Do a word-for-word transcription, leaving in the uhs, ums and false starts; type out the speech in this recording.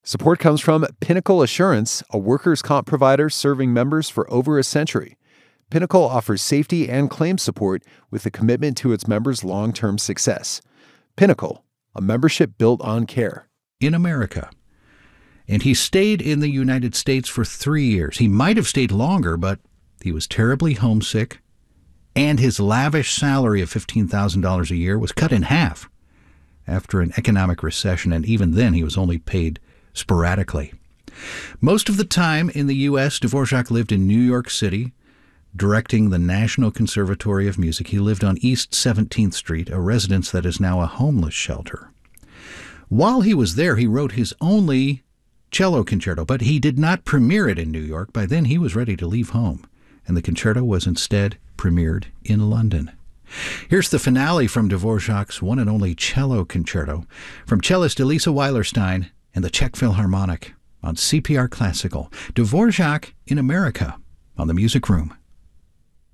Support comes from Pinnacle Assurance, a workers' comp provider serving members for over a century. Pinnacle offers safety and claim support with a commitment to its members' long-term success. Pinnacle, a membership built on care. In America. And he stayed in the United States for three years. He might have stayed longer, but he was terribly homesick, and his lavish salary of fifteen thousand dollars a year was cut in half after an economic recession, and even then he was only paid sporadically. Most of the time in the U S, Dvorak lived in New York City, directing the National Conservatory of Music. He lived on East seventeenth Street, a residence that is now a homeless shelter. While he was there, he wrote his only cello concerto, but he did not premiere it in New York. By then, he was ready to leave home, and the concerto was instead premiered in London. Here's the finale from Dvorak's one and only cello concerto from cellist Elisa Weilerstein and the Czech Philharmonic on C P R Classical. Dvorak in America on The Music Room.